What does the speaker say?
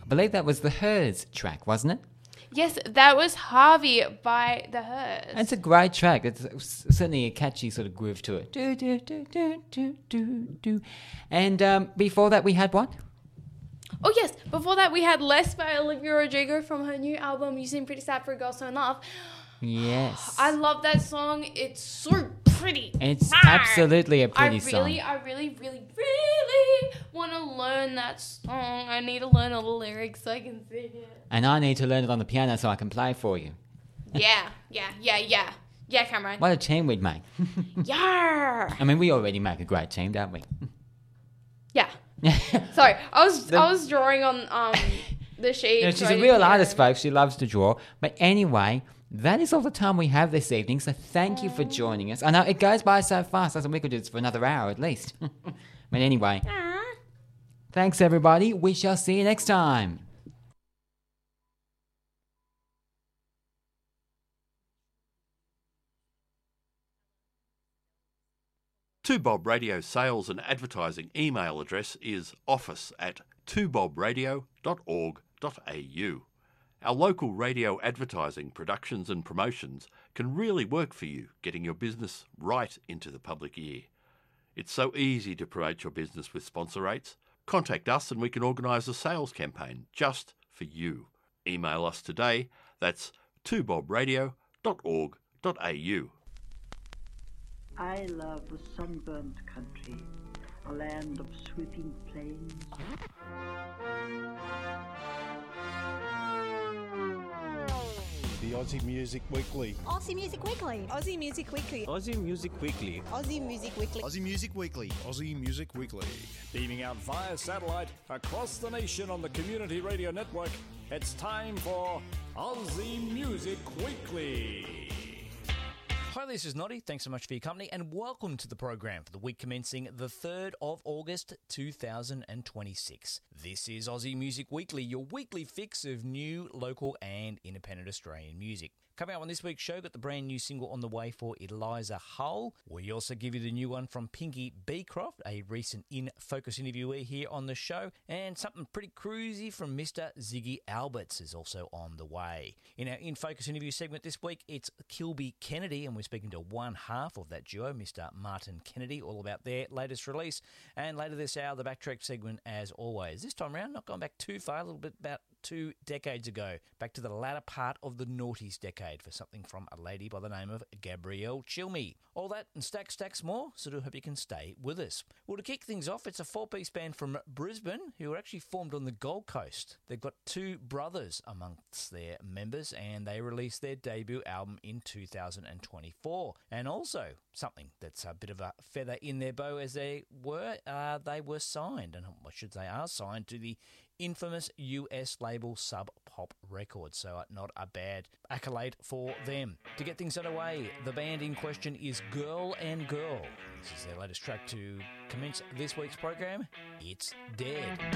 believe that was the Hers track, wasn't it? Yes, that was Harvey by the Hers. It's a great track. It's certainly a catchy sort of groove to it. Do, do, do, do, do, do, do. And before that we had what? Oh yes, before that we had Less by Olivia Rodrigo from her new album You Seem Pretty Sad for a Girl So in Love. Yes. I love that song. It's so pretty. It's absolutely a pretty song. I really want to learn that song. I need to learn all the lyrics so I can sing it. And I need to learn it on the piano so I can play for you. Yeah, Cameron. What a team we'd make. Yeah. I mean, we already make a great team, don't we? Yeah. Sorry, I was drawing on the sheet. She's a real artist, folks. She loves to draw. But anyway, that is all the time we have this evening. So thank you for joining us. I know it goes by so fast. I think we could do this for another hour at least. But anyway, thanks everybody. We shall see you next time. Two Bob Radio sales and advertising email address is office@twobobradio.org.au. Our local radio advertising, productions and promotions can really work for you, getting your business right into the public ear. It's so easy to promote your business with sponsor rates. Contact us and we can organise a sales campaign just for you. Email us today. That's twobobradio.org.au. I love the sunburnt country, a land of sweeping plains. The Aussie Music Weekly. Aussie Music Weekly. Aussie Music Weekly. Aussie Music Weekly. Aussie Music Weekly. Aussie Music Weekly. Aussie Music Weekly. Beaming out via satellite across the nation on the Community Radio Network, it's time for Aussie Music Weekly. Hi, this is Noddy. Thanks so much for your company and welcome to the program for the week commencing the 3rd of August 2026. This is Aussie Music Weekly, your weekly fix of new, local and independent Australian music. Coming up on this week's show, got the brand new single on the way for Eliza Hull. We also give you the new one from Pinky Beecroft, a recent In Focus interviewee here on the show, and something pretty cruisy from Mr. Ziggy Alberts is also on the way. In our In Focus interview segment this week, it's Kilby Kennedy, and we're speaking to one half of that duo, Mr. Martin Kennedy, all about their latest release. And later this hour, the Backtrack segment as always. This time around, not going back too far, a little bit about 2 decades ago, back to the latter part of the noughties decade for something from a lady by the name of Gabrielle Chilmy. All that and stacks more, so do hope you can stay with us. Well, to kick things off, it's a 4-piece band from Brisbane who are actually formed on the Gold Coast. They've got 2 brothers amongst their members and they released their debut album in 2024. And also, something that's a bit of a feather in their bow as they were signed, and I should say are signed to the infamous US label Sub Pop Records, so not a bad accolade for them. To get things underway, the band in question is Girl and Girl. This is their latest track to commence this week's program. It's Dead.